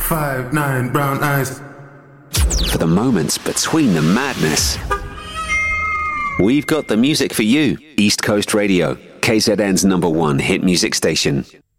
5'9", brown eyes. For the moments between the madness, we've got the music for you. East Coast Radio, KZN's #1 hit music station.